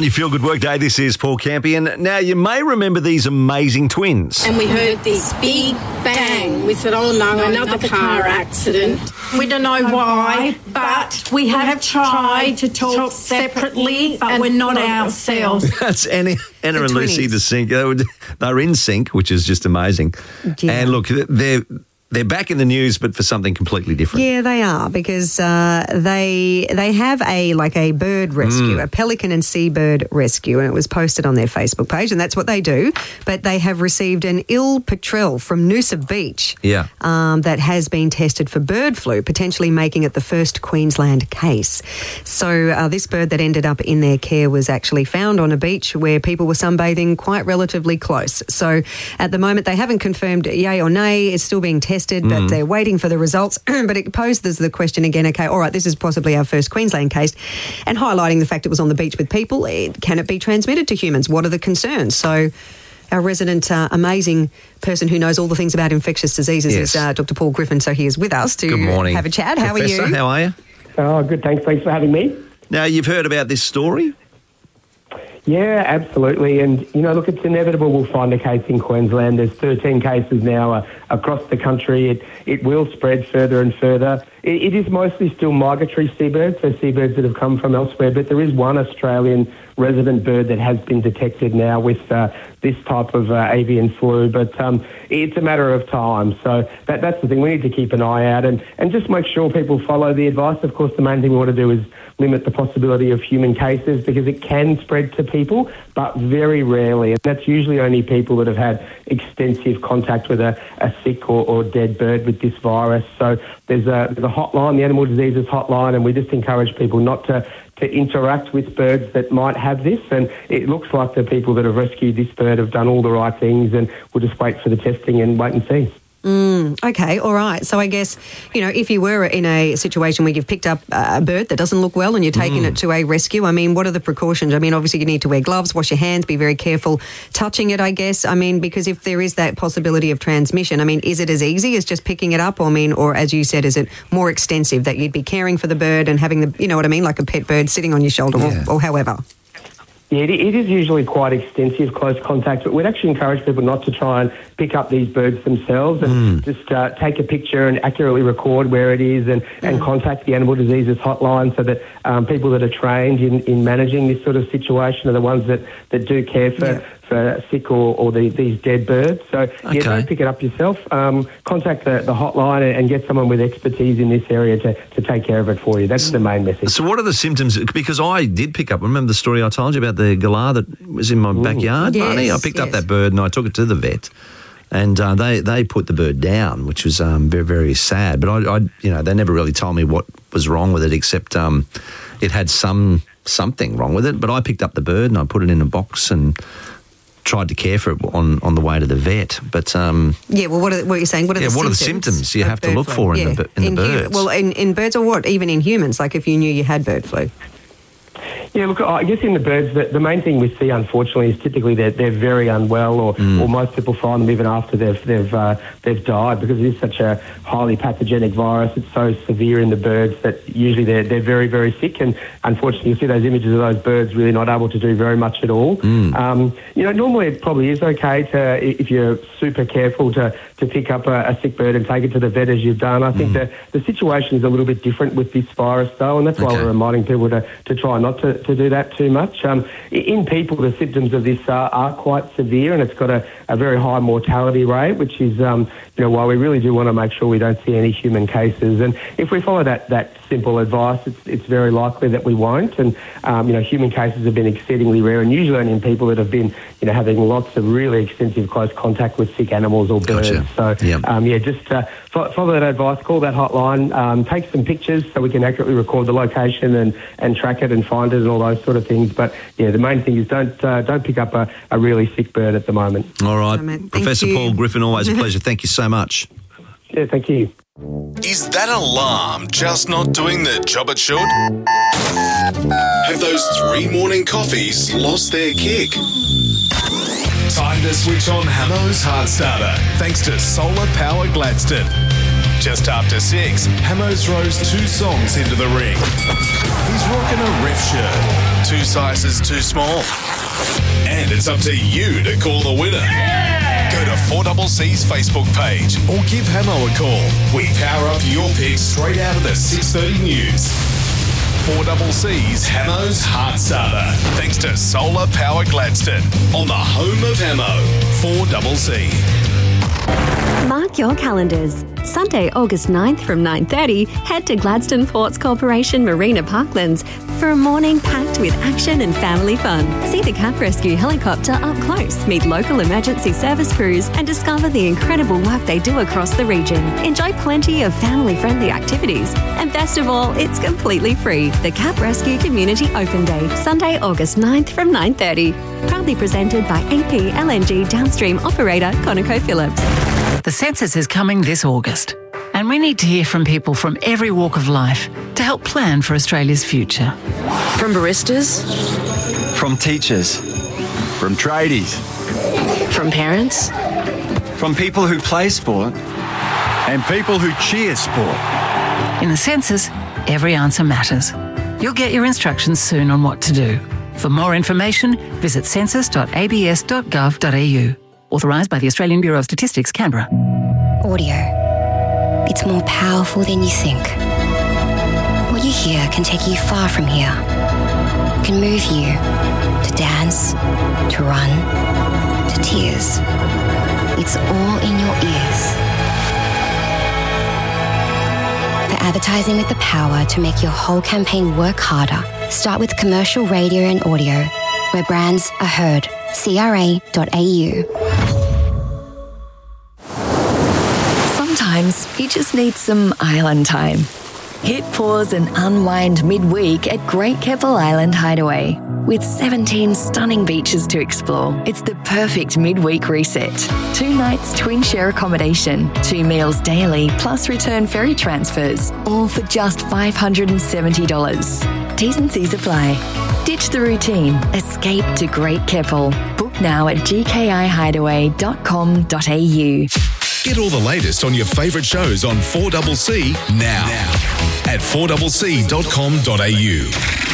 On your Feel Good Work Day, this is Paul Campion. Now, you may remember these amazing twins. And we heard this big bang. We said, oh no, another car accident. We don't know why, but we have tried to talk separately, but we're not ourselves. That's Anna and Lucy twinnies. the sync. They're in sync, which is just amazing. Yeah. And look, they're back in the news, but for something completely different. Yeah, they are, because they have a bird rescue, a pelican and seabird rescue, and it was posted on their Facebook page, and that's what they do. But they have received an ill petrel from Noosa Beach that has been tested for bird flu, potentially making it the first Queensland case. So this bird that ended up in their care was actually found on a beach where people were sunbathing quite relatively close. So at the moment, they haven't confirmed yay or nay. It's still being tested. But they're waiting for the results. But it poses the question again, okay, all right, this is possibly our first Queensland case, and highlighting the fact it was on the beach with people. Can it be transmitted to humans? What are the concerns? So our resident amazing person who knows all the things about infectious diseases is Dr. Paul Griffin, so he is with us to have a chat. How Professor, are you? How are you? Oh, good. Thanks for having me. Now, you've heard about this story? Yeah, absolutely. And, look, it's inevitable we'll find a case in Queensland. There's 13 cases now across the country. It will spread further and further. It is mostly still migratory seabirds, so seabirds that have come from elsewhere, but there is one Australian resident bird that has been detected now with this type of avian flu, but it's a matter of time. So that's the thing. We need to keep an eye out and just make sure people follow the advice. Of course, the main thing we want to do is limit the possibility of human cases, because it can spread to people, but very rarely. And that's usually only people that have had extensive contact with a sick or dead bird with this virus. So there's the hotline, the Animal Diseases hotline, and we just encourage people not to interact with birds that might have this. And it looks like the people that have rescued this bird have done all the right things, and we'll just wait for the testing and wait and see. Okay, all right. So I guess, if you were in a situation where you've picked up a bird that doesn't look well and you're taking it to a rescue, I mean, what are the precautions? I mean, obviously you need to wear gloves, wash your hands, be very careful touching it, I guess. I mean, because if there is that possibility of transmission, I mean, is it as easy as just picking it up? Or as you said, is it more extensive that you'd be caring for the bird and having the, you know what I mean, like a pet bird sitting on your shoulder or however? Yeah, it is usually quite extensive, close contact, but we'd actually encourage people not to try and pick up these birds themselves and just take a picture and accurately record where it is and contact the Animal Diseases hotline, so that people that are trained in managing this sort of situation are the ones that do care for sick or these dead birds. So, don't pick it up yourself. Contact the hotline and get someone with expertise in this area to take care of it for you. That's the main message. So what are the symptoms? Because I did pick up, remember the story I told you about the galah that was in my backyard, Barney? I picked up that bird and I took it to the vet. And they put the bird down, which was very, very sad. But I they never really told me what was wrong with it, except it had something wrong with it. But I picked up the bird and I put it in a box and tried to care for it on the way to the vet. But what are you saying? What are the symptoms you have to look for in the birds? In birds, or what? Even in humans, like if you knew you had bird flu. Yeah, look, I guess in the birds, the main thing we see, unfortunately, is typically they're very unwell, or most people find them even after they've died, because it is such a highly pathogenic virus. It's so severe in the birds that usually they're very, very sick, and unfortunately you see those images of those birds really not able to do very much at all. Normally it probably is okay if you're super careful to pick up a sick bird and take it to the vet as you've done. I think the situation is a little bit different with this virus though, and that's why we're reminding people to try not to do that too much. In people, the symptoms of this are quite severe, and it's got a very high mortality rate, which is why we really do want to make sure we don't see any human cases. And if we follow that simple advice, it's very likely that we won't. And human cases have been exceedingly rare, and usually only in people that have been having lots of really extensive close contact with sick animals or birds. So just follow that advice, call that hotline, take some pictures so we can accurately record the location and track it and find it and all those sort of things. But the main thing is don't pick up a really sick bird at the moment. All right, Professor Paul Griffin, always a pleasure. Thank you so much. Yeah, thank you. Is that alarm just not doing the job it should? Have those 3 morning coffees lost their kick? Time to switch on Hamo's Heart Starter, thanks to Solar Power Gladstone. Just after 6, Hamo throws 2 songs into the ring. He's rocking a ref shirt, 2 sizes too small? And it's up to you to call the winner. Go to 4CC's Facebook page or give Hamo a call. We power up your picks straight out of the 6:30 news. 4CC's Hamo's Heart Starter. Thanks to Solar Power Gladstone on the home of Hamo. 4CC. Mark your calendars. Sunday, August 9th from 9:30, head to Gladstone Ports Corporation Marina Parklands for a morning packed with action and family fun. See the Cap Rescue helicopter up close, meet local emergency service crews, and discover the incredible work they do across the region. Enjoy plenty of family-friendly activities. And best of all, it's completely free. The Cap Rescue Community Open Day, Sunday, August 9th from 9:30. Proudly presented by AP LNG downstream operator ConocoPhillips. The census is coming this August, and we need to hear from people from every walk of life to help plan for Australia's future. From baristas, from teachers, from tradies, from parents, from people who play sport, and people who cheer sport. In the census, every answer matters. You'll get your instructions soon on what to do. For more information, visit census.abs.gov.au. Authorised by the Australian Bureau of Statistics, Canberra. Audio. It's more powerful than you think. What you hear can take you far from here. Can move you to dance, to run, to tears. It's all in your ears. For advertising with the power to make your whole campaign work harder, start with commercial radio and audio, where brands are heard. CRA.au. Sometimes you just need some island time. Hit pause and unwind midweek at Great Keppel Island Hideaway. With 17 stunning beaches to explore, it's the perfect midweek reset. 2 nights twin share accommodation, 2 meals daily, plus return ferry transfers, all for just $570. T's and C's apply. Ditch the routine. Escape to Great Keppel. Book now at gkihideaway.com.au. Get all the latest on your favourite shows on 4CC now at 4CC.com.au.